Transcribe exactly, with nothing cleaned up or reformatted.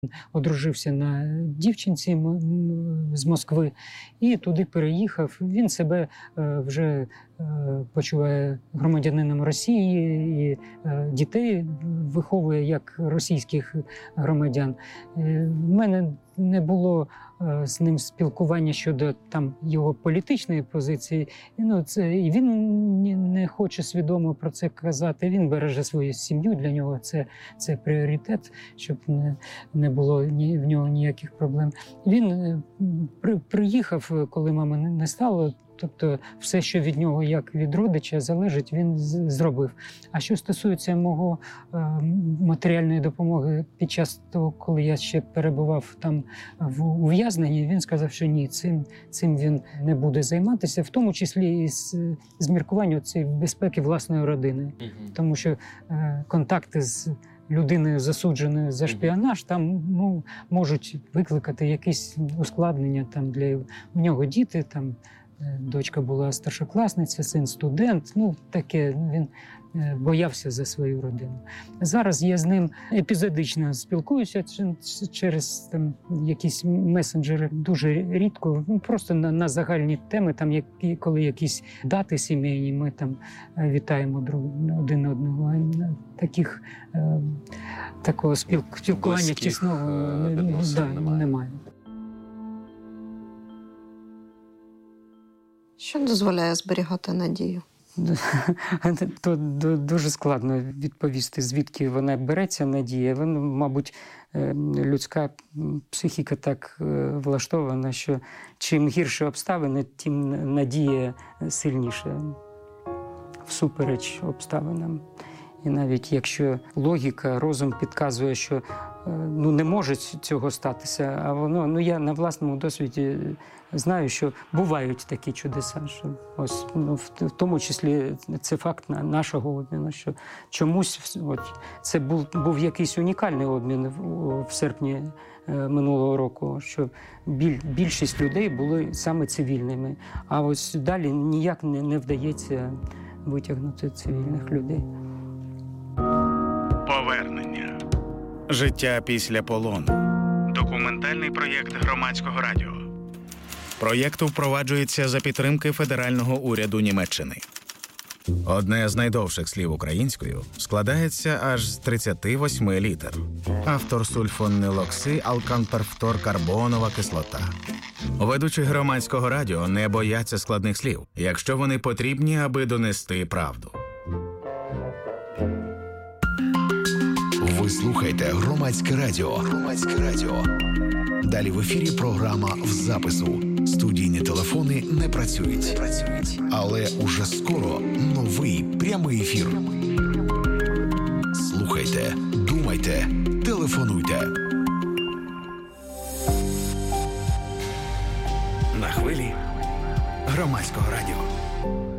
Одружився на дівчинці з Москви і туди переїхав. Він себе вже почуває громадянином Росії і дітей виховує як російських громадян. В мене не було з ним спілкування щодо там його політичної позиції. Ну, це, і він не хоче свідомо про це казати. Він береже свою сім'ю, для нього це, це пріоритет, щоб не, не було ні, в нього ніяких проблем. Він при, приїхав, коли мами не стало. Тобто все, що від нього, як від родича, залежить, він зробив. А що стосується мого е, матеріальної допомоги під час того, коли я ще перебував там в ув'язненні, він сказав, що ні, цим, цим він не буде займатися, в тому числі і з, з міркування цієї безпеки власної родини. Mm-hmm. Тому що е, контакти з людиною, засудженою за шпіонаж, там ну, можуть викликати якісь ускладнення там, для в нього діти, там, дочка була старшокласниця, син студент, ну таке, він боявся за свою родину. Зараз я з ним епізодично спілкуюся через там, якісь месенджери, дуже рідко, ну, просто на, на загальні теми, там, які, коли якісь дати сімейні, ми там вітаємо друг, один одного. Таких, е, такого спілк, спілкування тісного да, немає. Що дозволяє зберігати надію? То дуже складно відповісти, звідки вона береться, надія. Вона, мабуть, людська психіка так влаштована, що чим гірші обставини, тим надія сильніша всупереч обставинам. І навіть якщо логіка, розум підказує, що ну, не може цього статися, а воно, ну я на власному досвіді знаю, що бувають такі чудеса, що ось, ну, в, в тому числі це факт нашого обміну, що чомусь от, це був, був якийсь унікальний обмін в, в серпні е, минулого року, що біль, більшість людей були саме цивільними, а ось далі ніяк не, не вдається витягнути цивільних людей. Повернення. Життя після полону. Документальний проєкт Громадського радіо. Проєкт впроваджується за підтримки Федерального уряду Німеччини. Одне з найдовших слів українською складається аж з тридцяти восьми літер. Автор сульфонилокси, алканперфторкарбонова кислота. Ведучі Громадського радіо не бояться складних слів, якщо вони потрібні, аби донести правду. Ви слухаєте Громадське радіо. Громадське радіо. Далі в ефірі програма «В запису». Студійні телефони не працюють. Не працюють. Але уже скоро новий прямий ефір. Слухайте, думайте, телефонуйте. На хвилі Громадського радіо.